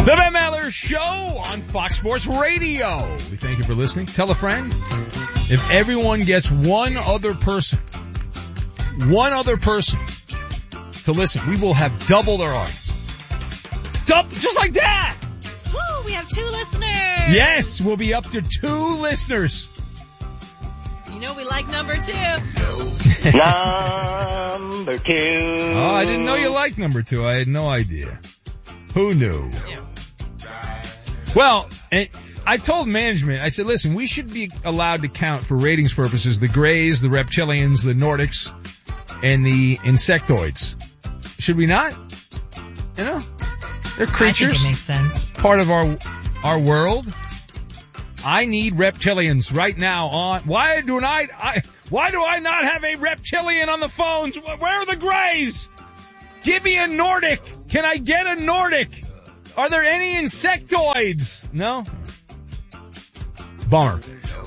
The Ben Maller Show on Fox Sports Radio. We thank you for listening. Tell a friend. If everyone gets one other person to listen, we will have double their audience. Just like that. Woo, we have 2 listeners. Yes, we'll be up to 2 listeners. You know we like number 2. Number 2. Oh, I didn't know you liked number 2. I had no idea. Who knew? Yeah. Well, and I told management, I said, listen, we should be allowed to count for ratings purposes the Greys, the Reptilians, the Nordics, and the Insectoids. Should we not? You know? They're creatures. I think it makes sense. Part of our world. I need reptilians right now on. Why do I not have a reptilian on the phones? Where are the Greys? Give me a Nordic. Can I get a Nordic? Are there any insectoids? No? Bummer.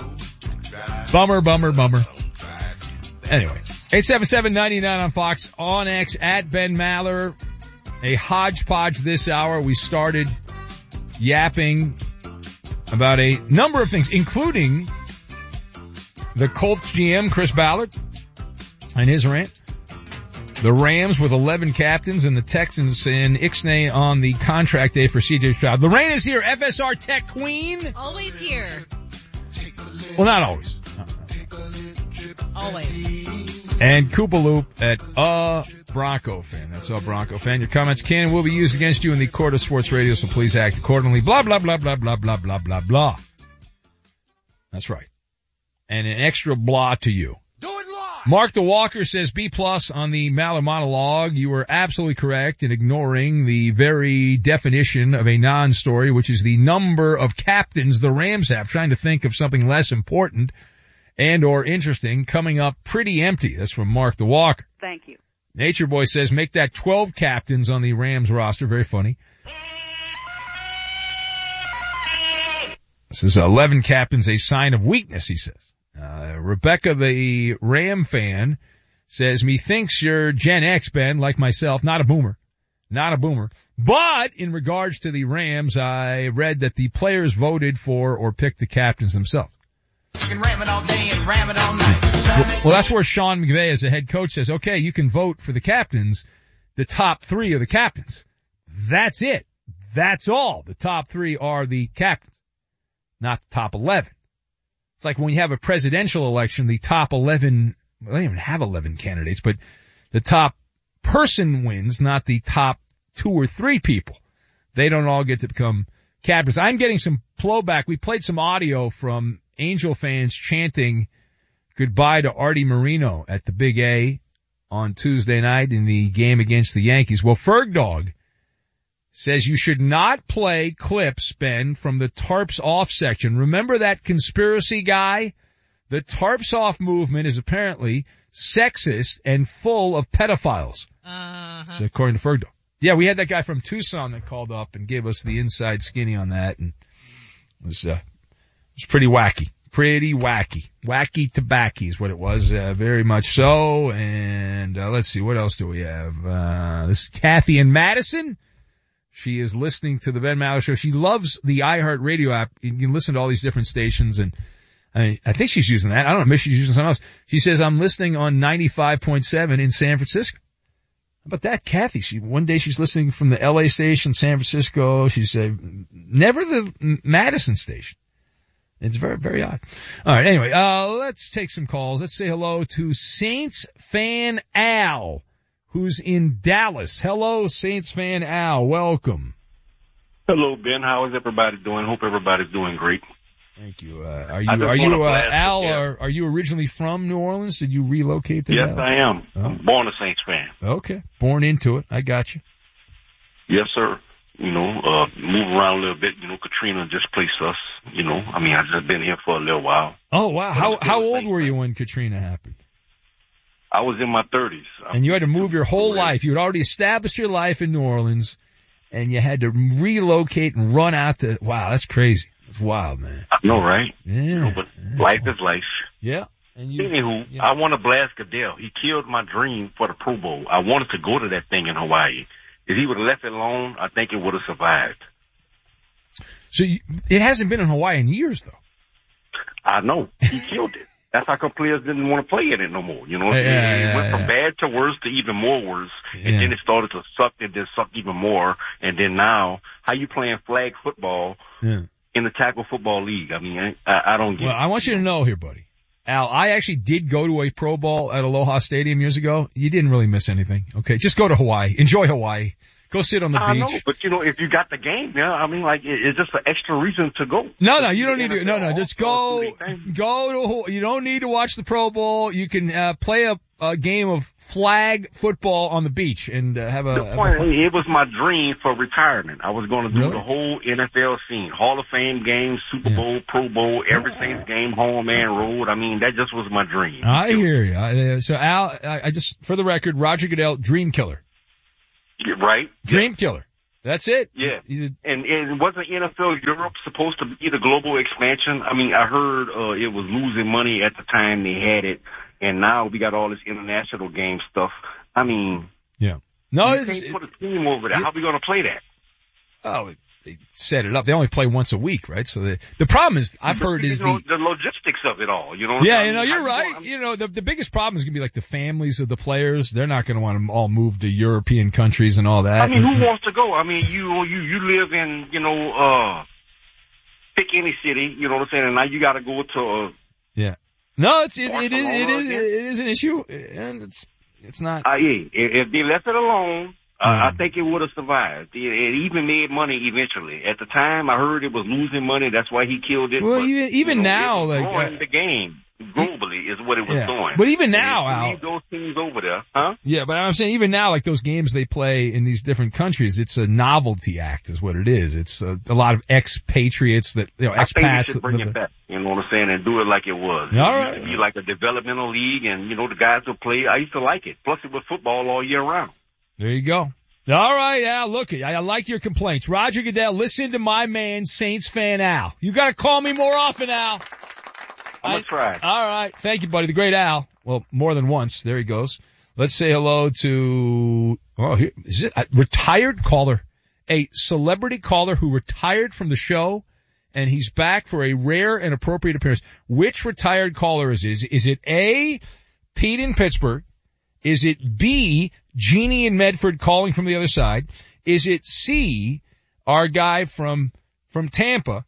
Anyway, 877-99 on Fox, on X, at Ben Maller. A hodgepodge this hour. We started yapping about a number of things, including the Colts GM, Chris Ballard, and his rant. The Rams with 11 captains, and the Texans in Ixnay on the contract day for C.J. Stroud. Lorraine is here, FSR Tech Queen. Always here. Well, not always. Always. And Koopa Loop at Bronco fan. That's a Bronco fan. Your comments can and will be used against you in the court of sports radio, so please act accordingly. Blah, blah, blah, blah, blah, blah, blah, blah, blah. That's right. And an extra blah to you. Mark the Walker says B+ on the Maller monologue. You were absolutely correct in ignoring the very definition of a non-story, which is the number of captains the Rams have. Trying to think of something less important and or interesting coming up pretty empty. That's from Mark the Walker. Thank you. Nature Boy says make that 12 captains on the Rams roster. Very funny. This is 11 captains, a sign of weakness, he says. Rebecca, the Ram fan, says, methinks you're Gen X, Ben, like myself, not a boomer. But in regards to the Rams, I read that the players voted for or picked the captains themselves. You can ram it all day and ram it all night. Well, that's where Sean McVay as a head coach says, okay, you can vote for the captains. The top 3 are the captains. That's it. That's all. The top 3 are the captains, not the top 11. It's like when you have a presidential election, the top 11, well, they don't even have 11 candidates, but the top person wins, not the top 2 or 3 people. They don't all get to become captains. I'm getting some blowback. We played some audio from Angel fans chanting goodbye to Artie Moreno at the Big A on Tuesday night in the game against the Yankees. Well, Ferg Dog says you should not play clips, Ben, from the Tarps Off section. Remember that conspiracy guy? The Tarps Off movement is apparently sexist and full of pedophiles. So according to Ferg Dog. Yeah, we had that guy from Tucson that called up and gave us the inside skinny on that, and it was pretty wacky. Pretty wacky. Wacky tobacco is what it was, very much so. And let's see, what else do we have? This is Kathy in Madison. She is listening to the Ben Maller Show. She loves the iHeartRadio app. You can listen to all these different stations, and I think she's using that. I don't know, maybe she's using something else. She says, I'm listening on 95.7 in San Francisco. How about that, Kathy? One day she's listening from the LA station, San Francisco. She's never the Madison station. It's very, very odd. All right, anyway, let's take some calls. Let's say hello to Saints fan Al, who's in Dallas. Hello, Saints fan Al. Welcome. Hello, Ben. How is everybody doing? Hope everybody's doing great. Thank you. Are you Al? Are you originally from New Orleans? Did you relocate to Dallas? Yes, I am. Oh. I'm born a Saints fan. Okay, born into it. I got you. Yes, sir. Move around a little bit. Katrina displaced us. I've just been here for a little while. Oh, wow. How old were you when Katrina happened? I was in my 30s. And you had to move your whole life. You had already established your life in New Orleans, and you had to relocate and run out to, wow, that's crazy. That's wild, man. I know, right? Yeah. But life is life. Yeah. Anywho, I want to blast Goodell. He killed my dream for the Pro Bowl. I wanted to go to that thing in Hawaii. If he would have left it alone, I think it would have survived. So it hasn't been in Hawaii in years, though. I know. He killed it. That's how come players didn't want to play in it no more. You know, it went from bad to worse to even more worse. And then it started to suck and then suck even more. And then now, how you playing flag football in the tackle football league? I mean, I don't get it. Well, I want you to know here, buddy. Al, I actually did go to a Pro Bowl at Aloha Stadium years ago. You didn't really miss anything. Okay. Just go to Hawaii. Enjoy Hawaii. Go sit on the beach. I know, but if you got the game, I mean, like, it's just an extra reason to go. No, you don't need to. No, just go to, you don't need to watch the Pro Bowl. You can, play a game of flag football on the beach and, have the point, it was my dream for retirement. I was going to do the whole NFL scene, Hall of Fame games, Super Bowl, Pro Bowl, every Saints game, home and road. I mean, that just was my dream. I hear you. So Al, I just, for the record, Roger Goodell, dream killer. Right. Dream killer. That's it. Yeah. And wasn't NFL Europe supposed to be the global expansion? I mean, I heard, it was losing money at the time they had it. And now we got all this international game stuff. I mean. Yeah. No, you can't put a team over there. How are we going to play that? Oh, they set it up. They only play once a week, right? So the problem is, I've heard is the logistics of it all. You know. Yeah, you're right. The biggest problem is going to be like the families of the players. They're not going to want to all move to European countries and all that. I mean, who wants to go? I mean, you live in, pick any city. You know what I'm saying? And now you got to go to. Yeah. No, it is an issue, and it's not. If they left it alone. I think it would have survived. It even made money eventually. At the time, I heard it was losing money. That's why he killed it. Well, but, even now, like growing the game globally is what it was doing. But even now, Al, leave those teams over there, huh? Yeah, but I'm saying even now, like those games they play in these different countries, it's a novelty act, is what it is. It's a lot of expatriates that expats. I think you should bring it back. You know what I'm saying, and do it like it was. All right. It used to be like a developmental league, and the guys will play. I used to like it. Plus, it was football all year round. There you go. All right, Al, look, I like your complaints. Roger Goodell, listen to my man, Saints fan Al. You gotta call me more often, Al. I'm gonna try. All right. Thank you, buddy. The great Al. Well, more than once. There he goes. Let's say hello to, is it a retired caller? A celebrity caller who retired from the show, and he's back for a rare and appropriate appearance. Which retired caller is it? Is it A, Pete in Pittsburgh? Is it B, Jeannie in Medford calling from the other side? Is it C, our guy from Tampa,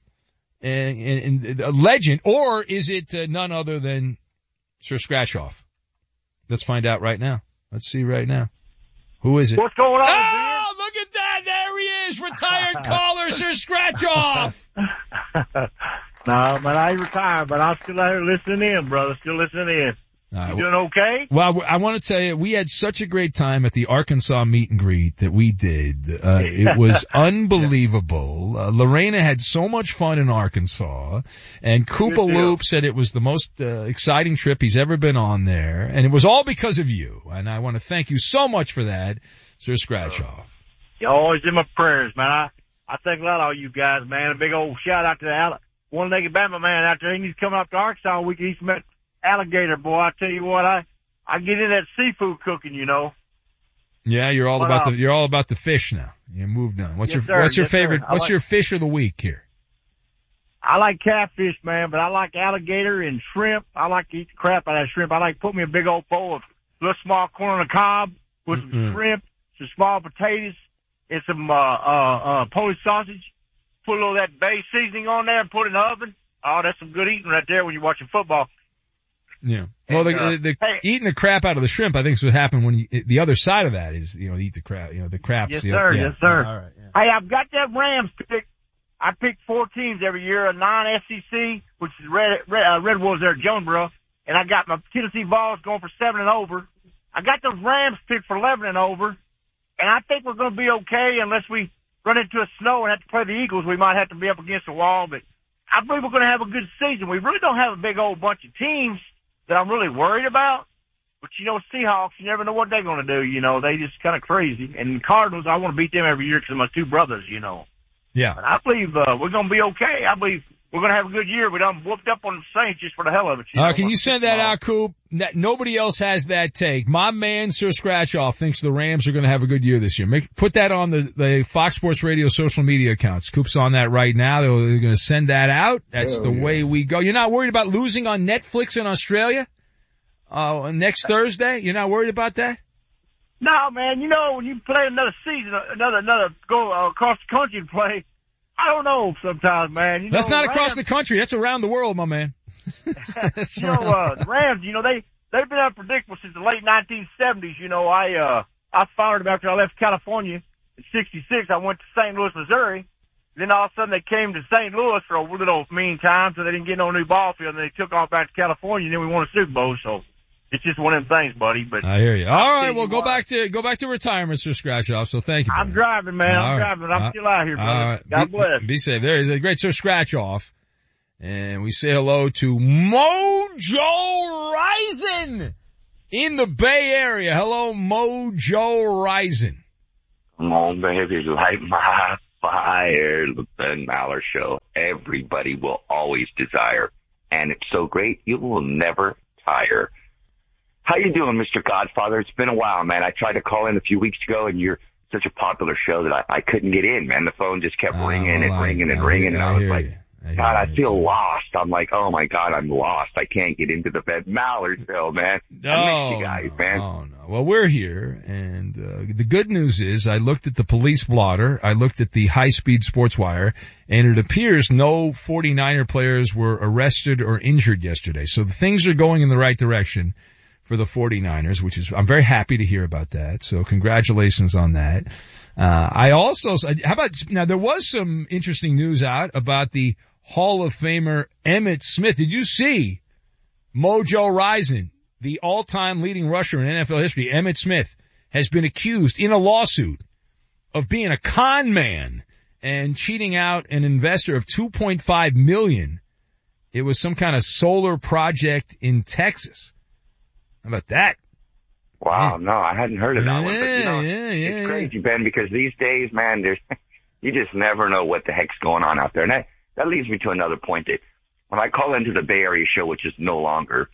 and a legend? Or is it none other than Sir Scratchoff? Let's find out right now. Let's see right now. Who is it? What's going on, Oh, look at that. There he is. Retired caller, Sir Scratchoff. No, man, I retired, but I'm still out here listening in, brother. Still listening in. You doing okay? Well, I want to tell you, we had such a great time at the Arkansas meet and greet that we did. It was unbelievable. Lorena had so much fun in Arkansas, and Koopa Loop said it was the most exciting trip he's ever been on there, and it was all because of you. And I want to thank you so much for that, Sir Scratchoff. You're always in my prayers, man. I think a lot of you guys, man. A big old shout out to the one-legged Bama man out there. He's coming up to Arkansas week. He's met alligator, boy. I tell you what, I get in that seafood cooking, Yeah, you're all about the fish now. You moved on. What's your favorite? What's your fish of the week here? I like catfish, man, but I like alligator and shrimp. I like to eat the crap out of shrimp. I like to put me a big old bowl of little small corn on the cob with some shrimp, some small potatoes, and some Polish sausage. Put a little of that bay seasoning on there and put it in the oven. Oh, that's some good eating right there when you're watching football. Yeah. Well, eating the crap out of the shrimp, I think, is what happened when the other side of that is, eat the crap, the craps. Yes, sir. Yeah. Yes, sir. All right. Yeah. Hey, I've got that Rams pick. I pick 4 teams every year, a non-SEC, which is Red Wolves there at Jonesboro, and I got my Tennessee Vols going for 7 and over. I got the Rams picked for 11 and over, and I think we're going to be okay unless we run into a snow and have to play the Eagles. We might have to be up against the wall, but I believe we're going to have a good season. We really don't have a big old bunch of teams that I'm really worried about. But, Seahawks, you never know what they're going to do. They just kind of crazy. And Cardinals, I want to beat them every year because of my 2 brothers, Yeah. But I believe we're going to be okay. I believe we're going to have a good year. We done whooped up on the Saints just for the hell of it. Can you send that out, Coop? Nobody else has that take. My man, Sir Scratchoff, thinks the Rams are going to have a good year this year. Put that on the Fox Sports Radio social media accounts. Coop's on that right now. They're going to send that out. That's the way we go. You're not worried about losing on Netflix in Australia next Thursday? You're not worried about that? No, man. You know, when you play another season, another go across the country to play, I don't know sometimes, man. That's not across the country. That's around the world, my man. The Rams, they've been unpredictable since the late 1970s. I fired them after I left California in '66. I went to St. Louis, Missouri. Then all of a sudden they came to St. Louis for a little mean time, so they didn't get no new ball field, and they took off back to California, and then we won a Super Bowl, so. It's just one of them things, buddy. But I hear you. All right, well, go back to retirement, Sir Scratchoff. So thank you. I'm driving, man. I'm driving. I'm still out here, brother. Right. God bless. Be safe. There is a great Sir Scratchoff, and we say hello to Mojo Rising in the Bay Area. Hello, Mojo Rising. Come on, baby, light my fire. The Ben Maller Show. Everybody will always desire, and it's so great you will never tire. How you doing, Mr. Godfather? It's been a while, man. I tried to call in a few weeks ago, and you're such a popular show that I couldn't get in, man. The phone just kept ringing and ringing and ringing, and I was like, God, I feel lost. I'm like, oh, my God, I'm lost. I can't get into the Ben Maller Show, man. I miss you guys, man. Oh, no. Well, we're here, and the good news is I looked at the police blotter, I looked at the high-speed sports wire, and it appears no 49er players were arrested or injured yesterday. So things are going in the right direction for the 49ers, which is, I'm very happy to hear about that. So congratulations on that. Now there was some interesting news out about the Hall of Famer Emmitt Smith. Did you see Mojo Rising, the all-time leading rusher in NFL history? Emmitt Smith has been accused in a lawsuit of being a con man and cheating out an investor of $2.5 million. It was some kind of solar project in Texas. How about that? Wow, no, I hadn't heard of that one. But, it's crazy, Ben, because these days, man, you just never know what the heck's going on out there. And that leads me to another point that when I call into the Bay Area show, which is no longer,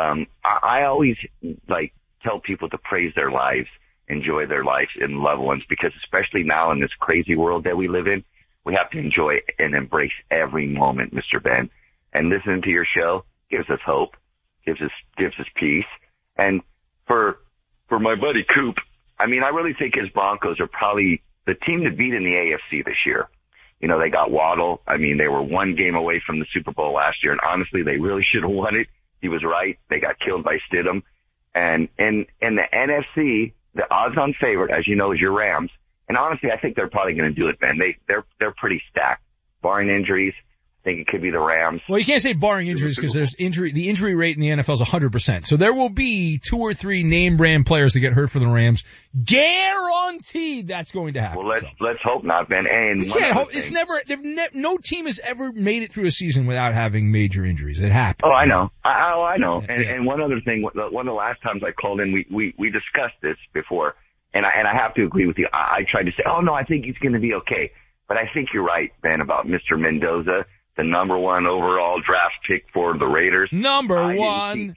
I always, tell people to praise their lives, enjoy their lives and loved ones, because especially now in this crazy world that we live in, we have to enjoy and embrace every moment, Mr. Ben. And listening to your show gives us hope, gives us peace. And for my buddy Coop, I mean, I really think his Broncos are probably the team to beat in the AFC this year. They got Waddle. I mean, they were one game away from the Super Bowl last year, and honestly, they really should have won it. He was right. They got killed by Stidham. And in the NFC, the odds-on favorite, as you know, is your Rams. And honestly, I think they're probably going to do it, Ben. They're pretty stacked, barring injuries. I think it could be the Rams. Well, you can't say barring injuries because the injury rate in the NFL is 100%. So there will be 2 or 3 name brand players that get hurt for the Rams. Guaranteed that's going to happen. Well, let's hope not, Ben. And you can't hope. It's no team has ever made it through a season without having major injuries. It happens. Oh, I know. I know. And one other thing, one of the last times I called in, we discussed this before, and I have to agree with you. I tried to say, oh no, I think he's going to be okay. But I think you're right, Ben, about Mr. Mendoza. The number 1 overall draft pick for the Raiders. I didn't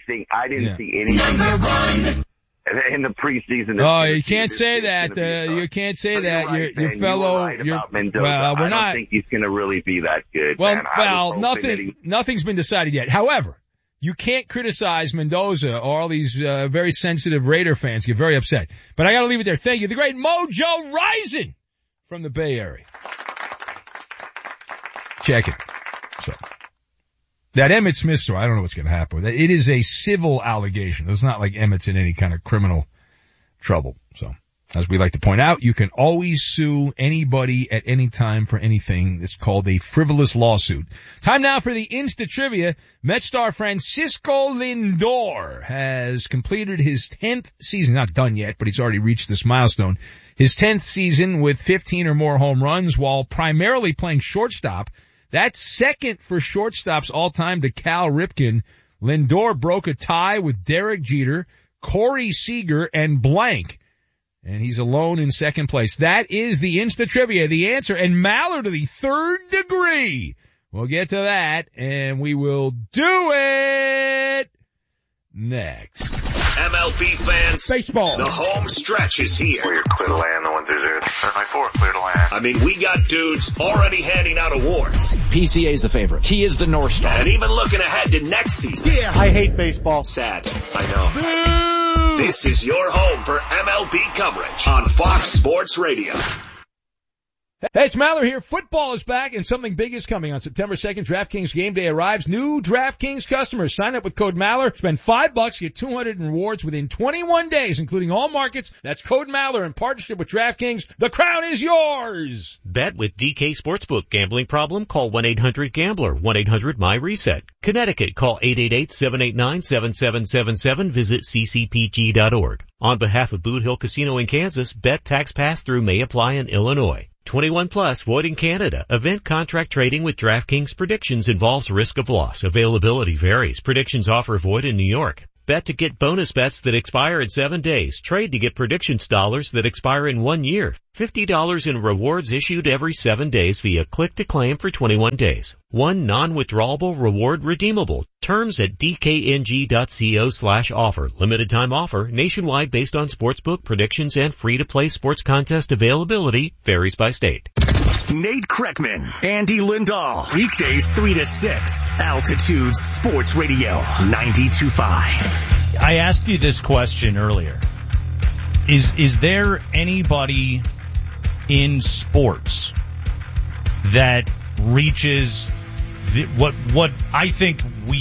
see anything in the preseason. Oh, you can't say that. You can't say that. Right, your fellow, right about Mendoza. Well, we're not. I don't think he's going to really be that good. Well, nothing's been decided yet. However, you can't criticize Mendoza or all these very sensitive Raider fans get very upset. But I got to leave it there. Thank you, the great Mojo Rising from the Bay Area. Check it. So that Emmitt Smith story, I don't know what's going to happen with it. It is a civil allegation. It's not like Emmitt's in any kind of criminal trouble. So, as we like to point out, you can always sue anybody at any time for anything. It's called a frivolous lawsuit. Time now for the Insta Trivia. Met star Francisco Lindor has completed his 10th season. Not done yet, but he's already reached this milestone. His 10th season with 15 or more home runs while primarily playing shortstop. That's second for shortstops all time to Cal Ripken. Lindor broke a tie with Derek Jeter, Corey Seager, and blank. And he's alone in second place. That is the Insta Trivia, the answer. And Maller to the 3rd degree We'll get to that, and we will do it next. MLB fans, baseball. The home stretch is here. We're clear to land, the ones that are 9-4, clear to land. I mean, we got dudes already handing out awards. PCA is the favorite. He is the North Star. And even looking ahead to next season. Yeah, I hate baseball. Sad, I know. This is your home for MLB coverage on Fox Sports Radio. Hey, it's Maller here. Football is back and something big is coming. On September 2nd, DraftKings Game Day arrives. New DraftKings customers sign up with code Maller. Spend $5, get 200 in rewards within 21 days, including all markets. That's code Maller in partnership with DraftKings. The crown is yours. Bet with DK Sportsbook. Gambling problem? Call 1-800-GAMBLER. 1-800-MY-RESET. Connecticut, call 888-789-7777. Visit ccpg.org. On behalf of Boot Hill Casino in Kansas, bet tax pass-through may apply in Illinois. 21 plus, void in Canada. Event contract trading with DraftKings Predictions involves risk of loss. Availability varies. Predictions offer void in New York. Bet to get bonus bets that expire in 7 days. Trade to get predictions dollars that expire in 1 year. $50 in rewards issued every 7 days via click to claim for 21 days. One non-withdrawable reward redeemable. Terms at dkng.co/offer. Limited time offer. Nationwide based on sportsbook predictions and free-to-play sports contest availability. Varies by state. Nate Kreckman, Andy Lindahl. Weekdays 3 to 6. Altitude Sports Radio 92.5. I asked you this question earlier. Is there anybody in sports that reaches what I think we